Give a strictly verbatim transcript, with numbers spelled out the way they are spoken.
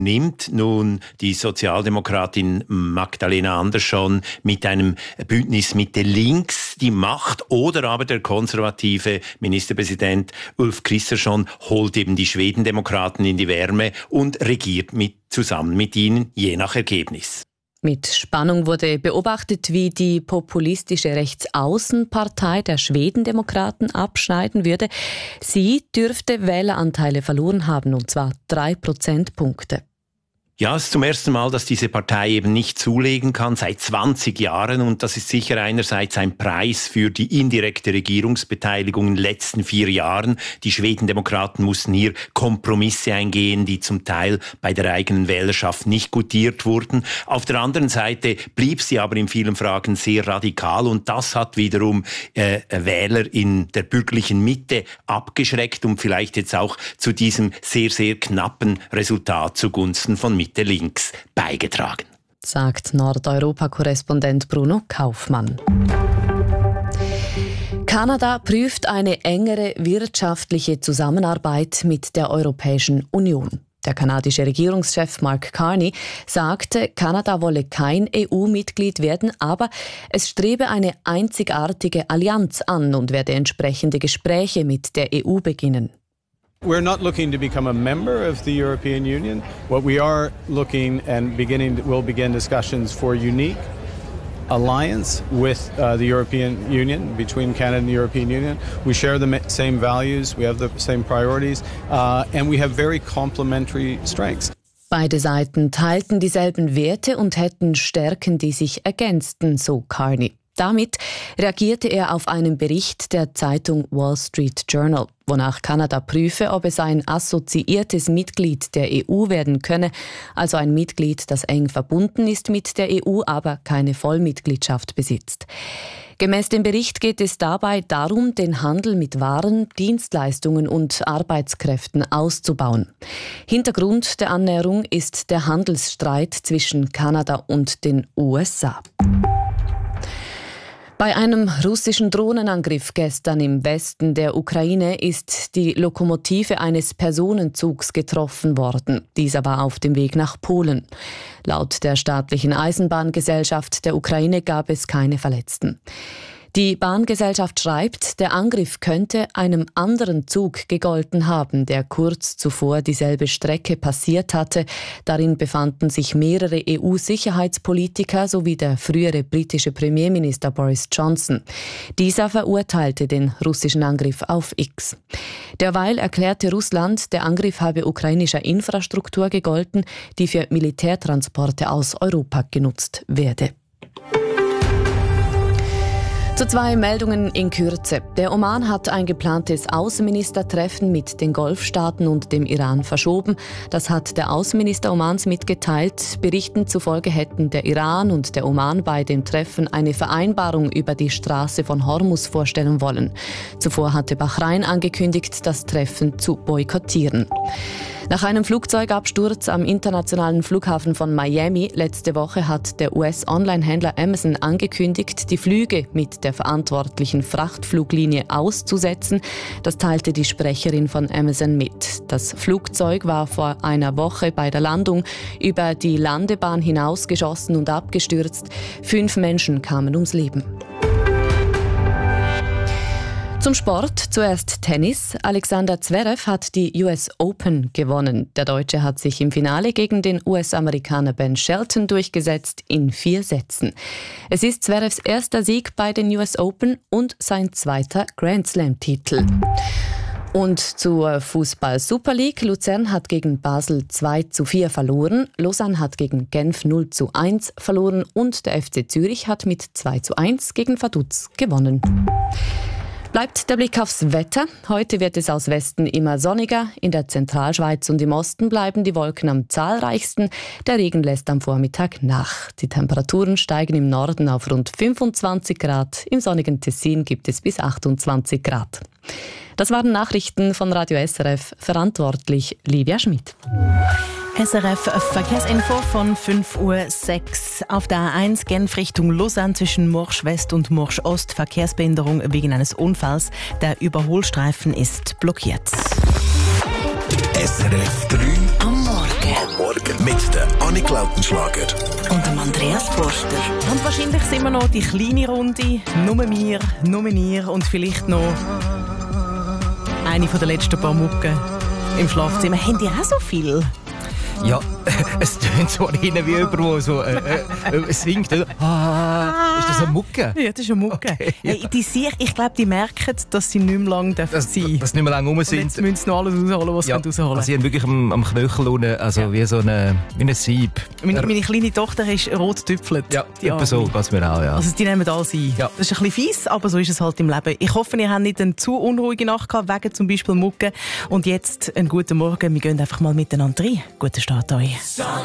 Nimmt nun die Sozialdemokratin Magdalena Andersson mit einem Bündnis Mitte links die Macht, oder aber der konservative Ministerpräsident Ulf Kristersson holt eben die Schwedendemokraten in die Wärme und regiert mit, zusammen mit ihnen, je nach Ergebnis. Mit Spannung wurde beobachtet, wie die populistische Rechtsaußenpartei der Schwedendemokraten abschneiden würde. Sie dürfte Wähleranteile verloren haben, und zwar drei Prozentpunkte. Ja, es ist zum ersten Mal, dass diese Partei eben nicht zulegen kann, seit zwanzig Jahren. Und das ist sicher einerseits ein Preis für die indirekte Regierungsbeteiligung in den letzten vier Jahren. Die Schwedendemokraten mussten hier Kompromisse eingehen, die zum Teil bei der eigenen Wählerschaft nicht gutiert wurden. Auf der anderen Seite blieb sie aber in vielen Fragen sehr radikal. Und das hat wiederum äh, Wähler in der bürgerlichen Mitte abgeschreckt und vielleicht jetzt auch zu diesem sehr, sehr knappen Resultat zugunsten von Mitte links beigetragen, sagt Nordeuropa-Korrespondent Bruno Kaufmann. Kanada prüft eine engere wirtschaftliche Zusammenarbeit mit der Europäischen Union. Der kanadische Regierungschef Mark Carney sagte, Kanada wolle kein E U-Mitglied werden, aber es strebe eine einzigartige Allianz an und werde entsprechende Gespräche mit der E U beginnen. We're not looking to become a member of the European Union. What we are looking and beginning will begin discussions for unique alliance with uh, the European Union, between Canada and the European Union. We share the same values, we have the same priorities, uh, and we have very complementary strengths. Beide Seiten teilten dieselben Werte und hätten Stärken, die sich ergänzten, so Carney. Damit reagierte er auf einen Bericht der Zeitung Wall Street Journal, wonach Kanada prüfe, ob es ein assoziiertes Mitglied der E U werden könne, also ein Mitglied, das eng verbunden ist mit der E U, aber keine Vollmitgliedschaft besitzt. Gemäß dem Bericht geht es dabei darum, den Handel mit Waren, Dienstleistungen und Arbeitskräften auszubauen. Hintergrund der Annäherung ist der Handelsstreit zwischen Kanada und den U S A. Bei einem russischen Drohnenangriff gestern im Westen der Ukraine ist die Lokomotive eines Personenzugs getroffen worden. Dieser war auf dem Weg nach Polen. Laut der staatlichen Eisenbahngesellschaft der Ukraine gab es keine Verletzten. Die Bahngesellschaft schreibt, der Angriff könnte einem anderen Zug gegolten haben, der kurz zuvor dieselbe Strecke passiert hatte. Darin befanden sich mehrere E U-Sicherheitspolitiker sowie der frühere britische Premierminister Boris Johnson. Dieser verurteilte den russischen Angriff auf X. Derweil erklärte Russland, der Angriff habe ukrainischer Infrastruktur gegolten, die für Militärtransporte aus Europa genutzt werde. Zu zwei Meldungen in Kürze. Der Oman hat ein geplantes Außenministertreffen mit den Golfstaaten und dem Iran verschoben. Das hat der Außenminister Omans mitgeteilt. Berichten zufolge hätten der Iran und der Oman bei dem Treffen eine Vereinbarung über die Straße von Hormuz vorstellen wollen. Zuvor hatte Bahrain angekündigt, das Treffen zu boykottieren. Nach einem Flugzeugabsturz am internationalen Flughafen von Miami letzte Woche hat der U S-Online-Händler Amazon angekündigt, die Flüge mit der verantwortlichen Frachtfluglinie auszusetzen. Das teilte die Sprecherin von Amazon mit. Das Flugzeug war vor einer Woche bei der Landung über die Landebahn hinausgeschossen und abgestürzt. Fünf Menschen kamen ums Leben. Zum Sport zuerst Tennis. Alexander Zverev hat die U S Open gewonnen. Der Deutsche hat sich im Finale gegen den U S-Amerikaner Ben Shelton durchgesetzt in vier Sätzen. Es ist Zverevs erster Sieg bei den U S Open und sein zweiter Grand Slam-Titel. Und zur Fußball-Super League. Luzern hat gegen Basel zwei zu vier verloren, Lausanne hat gegen Genf null zu eins verloren und der F C Zürich hat mit zwei zu eins gegen Vaduz gewonnen. Bleibt der Blick aufs Wetter. Heute wird es aus Westen immer sonniger. In der Zentralschweiz und im Osten bleiben die Wolken am zahlreichsten. Der Regen lässt am Vormittag nach. Die Temperaturen steigen im Norden auf rund fünfundzwanzig Grad. Im sonnigen Tessin gibt es bis achtundzwanzig Grad. Das waren Nachrichten von Radio S R F. Verantwortlich Livia Schmidt. S R F Verkehrsinfo von fünf Uhr sechs. Auf der A eins Genf Richtung Lausanne zwischen Morsch West und Morsch Ost Verkehrsbehinderung wegen eines Unfalls. Der Überholstreifen ist blockiert. S R F drei am Morgen. Am Morgen mit der Annik Lautenschlager und dem Andreas Forster. Und wahrscheinlich sind wir noch die kleine Runde. Nur wir, nur ihr und vielleicht noch eine von den letzten paar Mucken im Schlafzimmer. Haben die auch so viel? Ja, es tönt so hinten wie jemand, der so äh, äh, singt. Ah, ist das eine Mucke? Ja, das ist eine Mucke. Okay, ja. Hey, die, sich, ich glaube, die merken, dass sie nicht mehr lange sein Dass dürfen. das nicht mehr lange rum Und sind. jetzt müssen sie noch alles rausholen, was Ja, sie rausholen also sie haben wirklich am, am Knöchel unten, also ja. wie so eine, wie ein Sieb. meine, meine kleine Tochter ist rot getüpfelt. Ja, die etwa so, ganz mir auch, ja. Also die nehmen alles ein. Ja. Das ist ein bisschen fies, aber so ist es halt im Leben. Ich hoffe, ihr habt nicht eine zu unruhige Nacht gehabt, wegen zum Beispiel Mucke. Und jetzt einen guten Morgen. Wir gehen einfach mal miteinander rein. Guten Start euch.